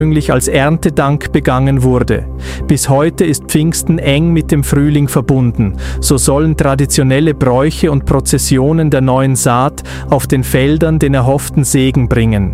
als Erntedank begangen wurde. Bis heute ist Pfingsten eng mit dem Frühling verbunden. So sollen traditionelle Bräuche und Prozessionen der neuen Saat auf den Feldern den erhofften Segen bringen.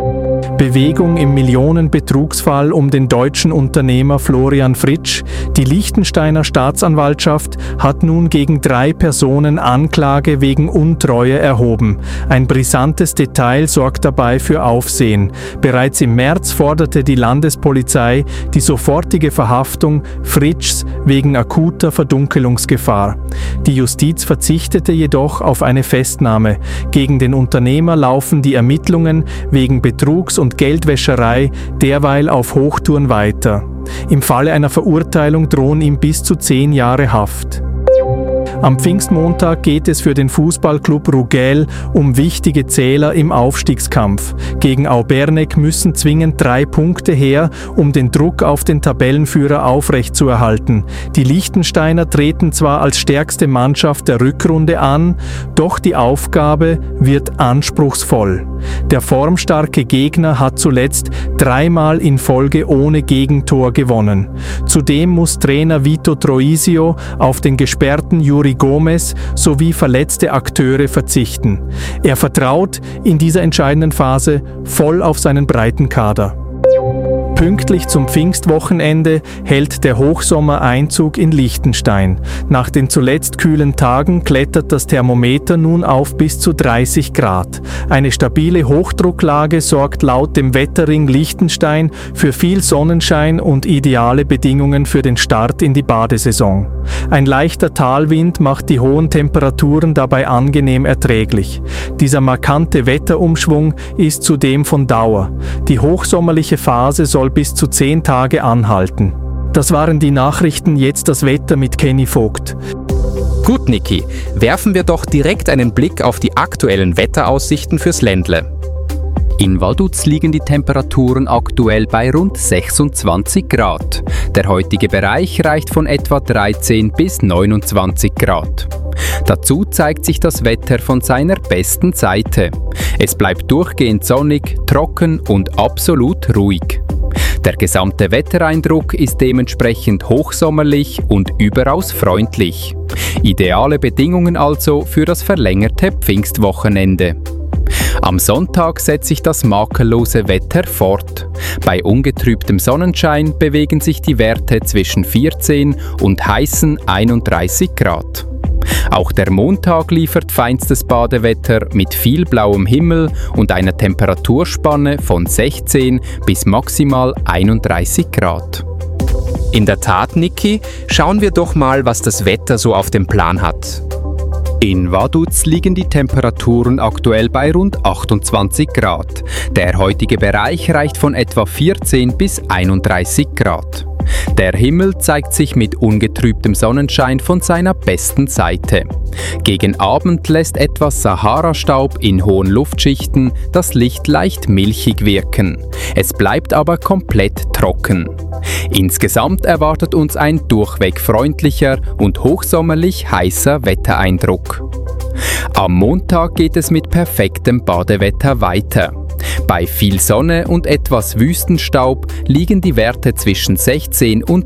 Bewegung im Millionenbetrugsfall um den deutschen Unternehmer Florian Fritsch. Die Liechtensteiner Staatsanwaltschaft hat nun gegen 3 Personen Anklage wegen Untreue erhoben. Ein brisantes Detail sorgt dabei für Aufsehen. Bereits im März forderte die Landespolizei die sofortige Verhaftung Fritschs wegen akuter Verdunkelungsgefahr. Die Justiz verzichtete jedoch auf eine Festnahme. Gegen den Unternehmer laufen die Ermittlungen wegen Betrugs und Geldwäscherei derweil auf Hochtouren weiter. Im Falle einer Verurteilung drohen ihm bis zu 10 Jahre Haft. Am Pfingstmontag geht es für den Fußballclub Rugel um wichtige Zähler im Aufstiegskampf. Gegen Auberneck müssen zwingend 3 Punkte her, um den Druck auf den Tabellenführer aufrechtzuerhalten. Die Liechtensteiner treten zwar als stärkste Mannschaft der Rückrunde an, doch die Aufgabe wird anspruchsvoll. Der formstarke Gegner hat zuletzt 3-mal in Folge ohne Gegentor gewonnen. Zudem muss Trainer Vito Troisio auf den gesperrten Yuri Gomez sowie verletzte Akteure verzichten. Er vertraut in dieser entscheidenden Phase voll auf seinen breiten Kader. Pünktlich zum Pfingstwochenende hält der Hochsommer Einzug in Liechtenstein. Nach den zuletzt kühlen Tagen klettert das Thermometer nun auf bis zu 30 Grad. Eine stabile Hochdrucklage sorgt laut dem Wetterring Liechtenstein für viel Sonnenschein und ideale Bedingungen für den Start in die Badesaison. Ein leichter Talwind macht die hohen Temperaturen dabei angenehm erträglich. Dieser markante Wetterumschwung ist zudem von Dauer. Die hochsommerliche Phase soll bis zu 10 Tage anhalten. Das waren die Nachrichten, jetzt das Wetter mit Kenny Vogt. Gut, Niki, werfen wir doch direkt einen Blick auf die aktuellen Wetteraussichten fürs Ländle. In Vaduz liegen die Temperaturen aktuell bei rund 26 Grad. Der heutige Bereich reicht von etwa 13 bis 29 Grad. Dazu zeigt sich das Wetter von seiner besten Seite. Es bleibt durchgehend sonnig, trocken und absolut ruhig. Der gesamte Wettereindruck ist dementsprechend hochsommerlich und überaus freundlich. Ideale Bedingungen also für das verlängerte Pfingstwochenende. Am Sonntag setzt sich das makellose Wetter fort. Bei ungetrübtem Sonnenschein bewegen sich die Werte zwischen 14 und heißen 31 Grad. Auch der Montag liefert feinstes Badewetter mit viel blauem Himmel und einer Temperaturspanne von 16 bis maximal 31 Grad. In der Tat, Niki, schauen wir doch mal, was das Wetter so auf dem Plan hat. In Vaduz liegen die Temperaturen aktuell bei rund 28 Grad. Der heutige Bereich reicht von etwa 14 bis 31 Grad. Der Himmel zeigt sich mit ungetrübtem Sonnenschein von seiner besten Seite. Gegen Abend lässt etwas Sahara-Staub in hohen Luftschichten das Licht leicht milchig wirken. Es bleibt aber komplett trocken. Insgesamt erwartet uns ein durchweg freundlicher und hochsommerlich heißer Wettereindruck. Am Montag geht es mit perfektem Badewetter weiter. Bei viel Sonne und etwas Wüstenstaub liegen die Werte zwischen 16 und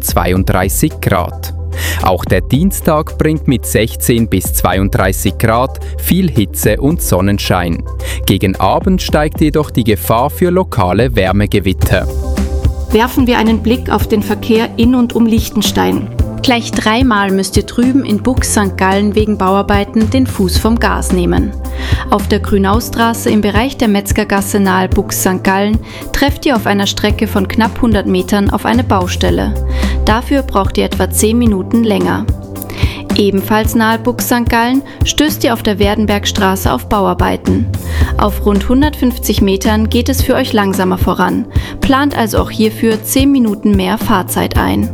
32 Grad. Auch der Dienstag bringt mit 16 bis 32 Grad viel Hitze und Sonnenschein. Gegen Abend steigt jedoch die Gefahr für lokale Wärmegewitter. Werfen wir einen Blick auf den Verkehr in und um Liechtenstein. Gleich 3-mal müsst ihr drüben in Bux St. Gallen wegen Bauarbeiten den Fuß vom Gas nehmen. Auf der Grünaustraße im Bereich der Metzgergasse nahe Bux St. Gallen trefft ihr auf einer Strecke von knapp 100 Metern auf eine Baustelle. Dafür braucht ihr etwa 10 Minuten länger. Ebenfalls nahe Bux St. Gallen stößt ihr auf der Werdenbergstraße auf Bauarbeiten. Auf rund 150 Metern geht es für euch langsamer voran, plant also auch hierfür 10 Minuten mehr Fahrzeit ein.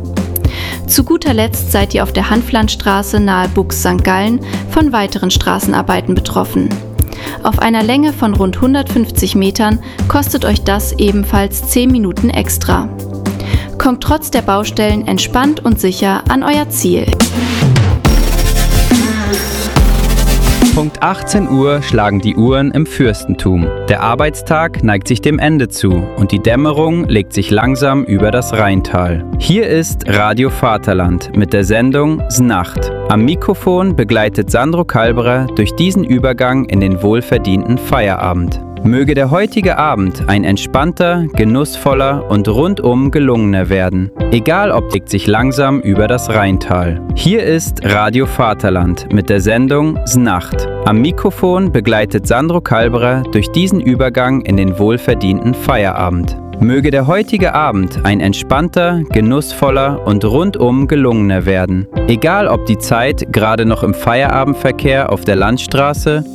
Zu guter Letzt seid ihr auf der Hanflandstraße nahe Bux St. Gallen von weiteren Straßenarbeiten betroffen. Auf einer Länge von rund 150 Metern kostet euch das ebenfalls 10 Minuten extra. Kommt trotz der Baustellen entspannt und sicher an euer Ziel. Punkt 18 Uhr schlagen die Uhren im Fürstentum. Der Arbeitstag neigt sich dem Ende zu und die Dämmerung legt sich langsam über das Rheintal. Hier ist Radio Vaterland mit der Sendung Znacht. Am Mikrofon begleitet Sandro Kalberer durch diesen Übergang in den wohlverdienten Feierabend. Möge der heutige Abend ein entspannter, genussvoller und rundum gelungener werden. Egal ob legt sich langsam über das Rheintal. Hier ist Radio Vaterland mit der Sendung Znacht. Am Mikrofon begleitet Sandro Kalberer durch diesen Übergang in den wohlverdienten Feierabend. Möge der heutige Abend ein entspannter, genussvoller und rundum gelungener werden. Egal ob die Zeit gerade noch im Feierabendverkehr auf der Landstraße